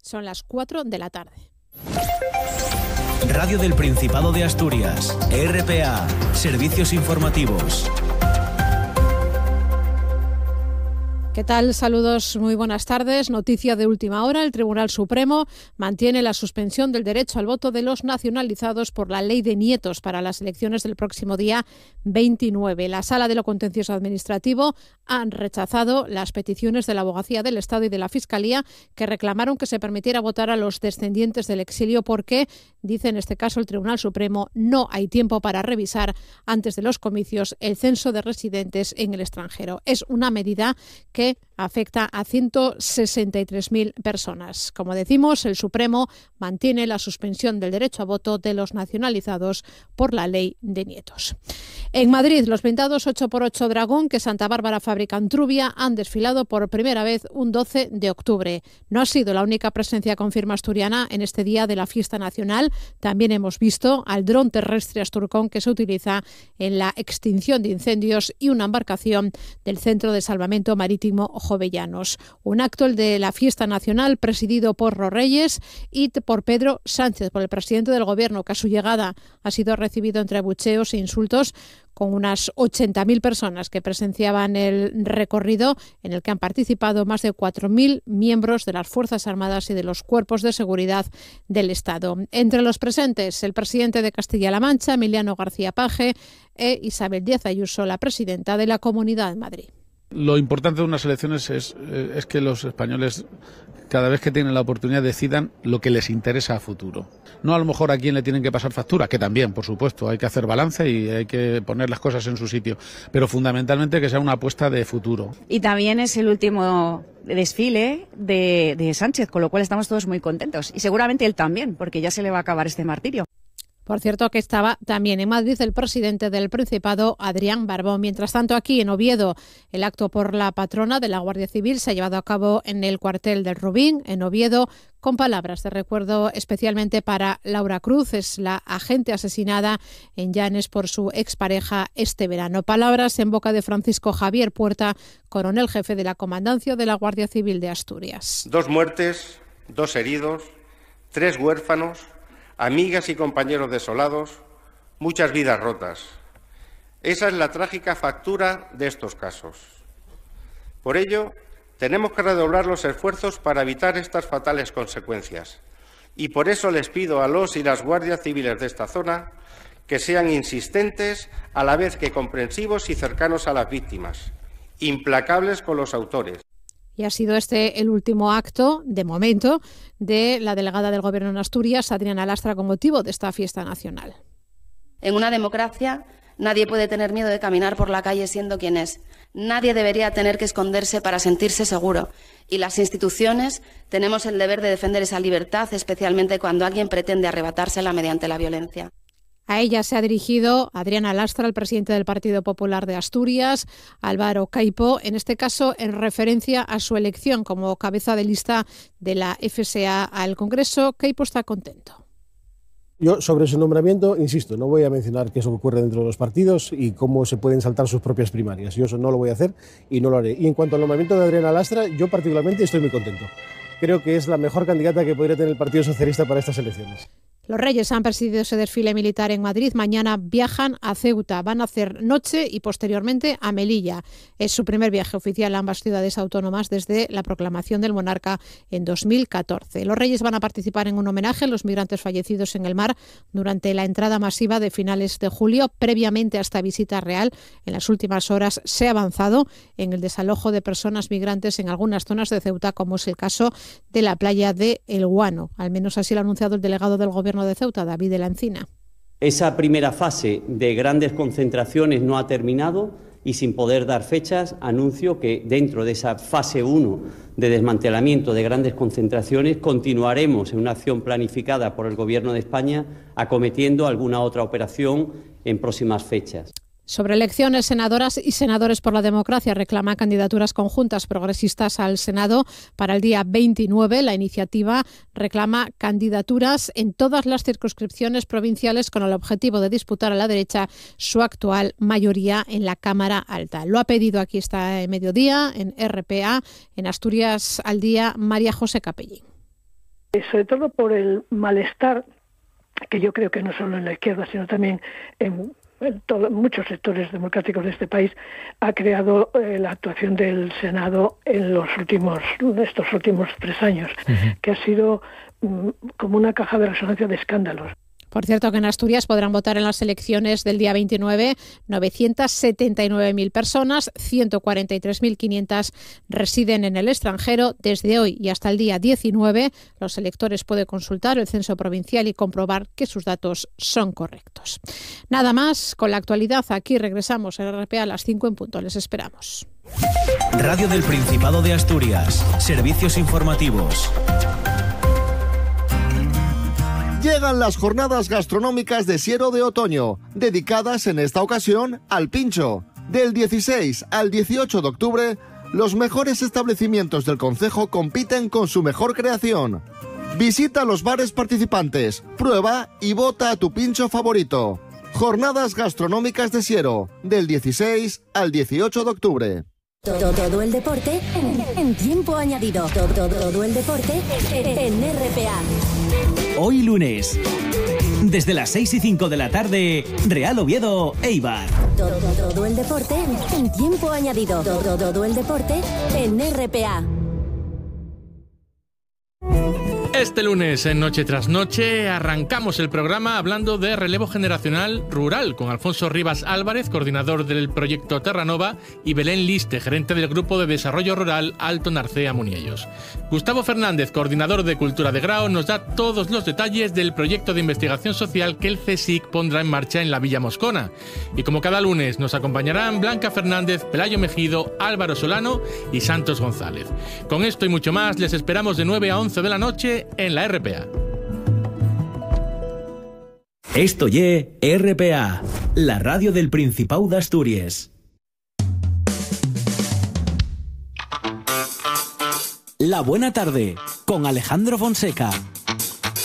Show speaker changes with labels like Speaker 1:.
Speaker 1: Son las 4 de la tarde.
Speaker 2: Radio del Principado de Asturias, RPA, Servicios Informativos.
Speaker 1: ¿Qué tal? Saludos, muy buenas tardes. Noticia de última hora. El Tribunal Supremo mantiene la suspensión del derecho al voto de los nacionalizados por la Ley de Nietos para las elecciones del próximo día 29. La Sala de lo Contencioso Administrativo han rechazado las peticiones de la Abogacía del Estado y de la Fiscalía que reclamaron que se permitiera votar a los descendientes del exilio porque, dice en este caso el Tribunal Supremo, no hay tiempo para revisar antes de los comicios el censo de residentes en el extranjero. Es una medida que afecta a 163.000 personas. Como decimos, el Supremo mantiene la suspensión del derecho a voto de los nacionalizados por la Ley de Nietos. En Madrid, los blindados 8x8 Dragón que Santa Bárbara fabrica en Trubia han desfilado por primera vez un 12 de octubre. No ha sido la única presencia con firma asturiana en este día de la fiesta nacional. También hemos visto al dron terrestre Asturcón que se utiliza en la extinción de incendios y una embarcación del Centro de Salvamento Marítimo Jovellanos. Un acto, el de la fiesta nacional, presidido por los Reyes y por Pedro Sánchez, por el presidente del Gobierno, que a su llegada ha sido recibido entre abucheos e insultos, con unas 80.000 personas que presenciaban el recorrido en el que han participado más de 4.000 miembros de las Fuerzas Armadas y de los cuerpos de seguridad del Estado. Entre los presentes, el presidente de Castilla-La Mancha, Emiliano García Paje, e Isabel Díaz Ayuso, la presidenta de la Comunidad de Madrid.
Speaker 3: Lo importante de unas elecciones es que los españoles, cada vez que tienen la oportunidad, decidan lo que les interesa a futuro. No a lo mejor a quién le tienen que pasar factura, que también, por supuesto, hay que hacer balance y hay que poner las cosas en su sitio, pero fundamentalmente que sea una apuesta de futuro.
Speaker 4: Y también es el último desfile de Sánchez, con lo cual estamos todos muy contentos. Y seguramente él también, porque ya se le va a acabar este martirio.
Speaker 1: Por cierto, que estaba también en Madrid el presidente del Principado, Adrián Barbón. Mientras tanto, aquí en Oviedo, el acto por la patrona de la Guardia Civil se ha llevado a cabo en el cuartel del Rubín, en Oviedo, con palabras de recuerdo especialmente para Laura Cruz, es la agente asesinada en Llanes por su expareja este verano. Palabras en boca de Francisco Javier Puerta, coronel jefe de la Comandancia de la Guardia Civil de Asturias.
Speaker 5: 2 muertes, 2 heridos, 3 huérfanos, amigas y compañeros desolados, muchas vidas rotas. Esa es la trágica factura de estos casos. Por ello, tenemos que redoblar los esfuerzos para evitar estas fatales consecuencias. Y por eso les pido a los y las guardias civiles de esta zona que sean insistentes, a la vez que comprensivos y cercanos a las víctimas, implacables con los autores.
Speaker 1: Y ha sido este el último acto, de momento, de la delegada del Gobierno en Asturias, Adriana Lastra, con motivo de esta fiesta nacional.
Speaker 6: En una democracia, nadie puede tener miedo de caminar por la calle siendo quien es. Nadie debería tener que esconderse para sentirse seguro. Y las instituciones tenemos el deber de defender esa libertad, especialmente cuando alguien pretende arrebatársela mediante la violencia.
Speaker 1: A ella se ha dirigido Adriana Lastra, el presidente del Partido Popular de Asturias, Álvaro Queipo, en este caso en referencia a su elección como cabeza de lista de la FSA al Congreso. Queipo está contento.
Speaker 7: Yo, sobre su nombramiento, insisto, no voy a mencionar qué es lo que ocurre dentro de los partidos y cómo se pueden saltar sus propias primarias. Yo eso no lo voy a hacer y no lo haré. Y en cuanto al nombramiento de Adriana Lastra, yo particularmente estoy muy contento. Creo que es la mejor candidata que podría tener el Partido Socialista para estas elecciones.
Speaker 1: Los Reyes han presidido ese desfile militar en Madrid. Mañana viajan a Ceuta. Van a hacer noche y posteriormente a Melilla. Es su primer viaje oficial a ambas ciudades autónomas desde la proclamación del monarca en 2014. Los Reyes van a participar en un homenaje a los migrantes fallecidos en el mar durante la entrada masiva de finales de julio. Previamente a esta visita real, en las últimas horas se ha avanzado en el desalojo de personas migrantes en algunas zonas de Ceuta, como es el caso de la playa de El Guano. Al menos así lo ha anunciado el delegado del Gobierno de Ceuta, David de la Encina.
Speaker 8: Esa primera fase de grandes concentraciones no ha terminado y, sin poder dar fechas, anuncio que dentro de esa fase 1 de desmantelamiento de grandes concentraciones continuaremos en una acción planificada por el Gobierno de España acometiendo alguna otra operación en próximas fechas.
Speaker 1: Sobre elecciones, senadoras y senadores por la democracia reclaman candidaturas conjuntas progresistas al Senado para el día 29. La iniciativa reclama candidaturas en todas las circunscripciones provinciales con el objetivo de disputar a la derecha su actual mayoría en la Cámara Alta. Lo ha pedido aquí esta mediodía en RPA, en Asturias al Día, María José Capellín.
Speaker 9: Sobre todo por el malestar, que yo creo que no solo en la izquierda, sino también en muchos sectores democráticos de este país, ha creado la actuación del Senado en estos últimos 3 años, que ha sido como una caja de resonancia de escándalos.
Speaker 1: Por cierto, que en Asturias podrán votar en las elecciones del día 29 979.000 personas, 143.500 residen en el extranjero. Desde hoy y hasta el día 19, los electores pueden consultar el censo provincial y comprobar que sus datos son correctos. Nada más, con la actualidad aquí regresamos en RPA a las 5 en punto. Les esperamos.
Speaker 2: Radio del Principado de Asturias. Servicios informativos.
Speaker 10: Llegan las jornadas gastronómicas de Siero de otoño, dedicadas en esta ocasión al pincho. Del 16 al 18 de octubre, los mejores establecimientos del concejo compiten con su mejor creación. Visita los bares participantes, prueba y vota a tu pincho favorito. Jornadas gastronómicas de Siero, del 16 al 18 de octubre.
Speaker 11: Todo el deporte en tiempo añadido. Todo el deporte en RPA.
Speaker 2: Hoy lunes, desde las 6:05 de la tarde, Real Oviedo, Eibar.
Speaker 11: Todo el deporte en tiempo añadido. Todo el deporte en RPA.
Speaker 12: Este lunes, en Noche tras Noche, arrancamos el programa hablando de relevo generacional rural con Alfonso Rivas Álvarez, coordinador del proyecto Terranova, y Belén Liste, gerente del Grupo de Desarrollo Rural Alto Narcea Muniellos. Gustavo Fernández, coordinador de Cultura de Grao, nos da todos los detalles del proyecto de investigación social que el CSIC pondrá en marcha en la Villa Moscona. Y como cada lunes, nos acompañarán Blanca Fernández, Pelayo Mejido, Álvaro Solano y Santos González. Con esto y mucho más, les esperamos de 9 a 11 de la noche en la RPA.
Speaker 2: Esto ye RPA, la radio del Principado de Asturias. La buena tarde con Alejandro Fonseca.